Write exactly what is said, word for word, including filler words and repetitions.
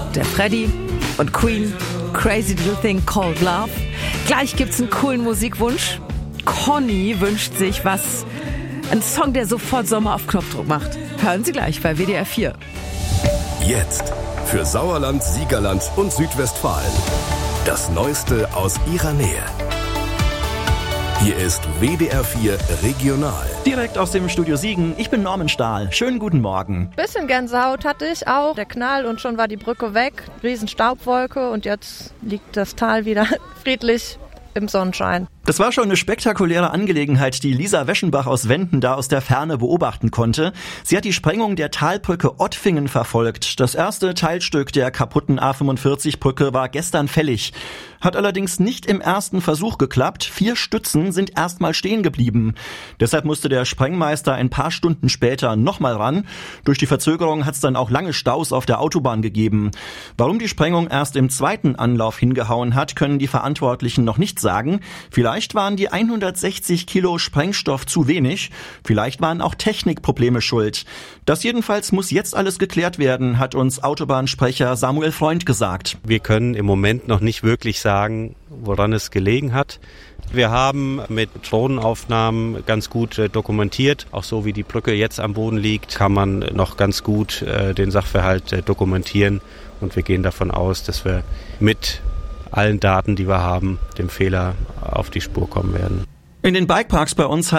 der Freddy und Queen, Crazy Little Thing Called Love. Gleich gibt's einen coolen Musikwunsch. Conny wünscht sich was, ein Song, der sofort Sommer auf Knopfdruck macht. Hören Sie gleich bei W D R vier. Jetzt für Sauerland, Siegerland und Südwestfalen. Das Neueste aus Ihrer Nähe. Hier ist W D R vier Regional. Direkt aus dem Studio Siegen, ich bin Norman Stahl. Schönen guten Morgen. Bisschen Gänsehaut hatte ich auch. Der Knall und schon war die Brücke weg. Riesen Staubwolke und jetzt liegt das Tal wieder friedlich im Sonnenschein. Das war schon eine spektakuläre Angelegenheit, die Lisa Weschenbach aus Wenden da aus der Ferne beobachten konnte. Sie hat die Sprengung der Talbrücke Ottfingen verfolgt. Das erste Teilstück der kaputten A fünfundvierzig Brücke war gestern fällig. Hat allerdings nicht im ersten Versuch geklappt. Vier Stützen sind erstmal stehen geblieben. Deshalb musste der Sprengmeister ein paar Stunden später nochmal ran. Durch die Verzögerung hat es dann auch lange Staus auf der Autobahn gegeben. Warum die Sprengung erst im zweiten Anlauf hingehauen hat, können die Verantwortlichen noch nicht sagen. Vielleicht waren die hundertsechzig Kilo Sprengstoff zu wenig. Vielleicht waren auch Technikprobleme schuld. Das jedenfalls muss jetzt alles geklärt werden, hat uns Autobahnsprecher Samuel Freund gesagt. Wir können im Moment noch nicht wirklich sagen, woran es gelegen hat. Wir haben mit Drohnenaufnahmen ganz gut äh, dokumentiert. Auch so wie die Brücke jetzt am Boden liegt, kann man noch ganz gut äh, den Sachverhalt äh, dokumentieren. Und wir gehen davon aus, dass wir mit allen Daten, die wir haben, dem Fehler auf die Spur kommen werden. In den Bikeparks bei uns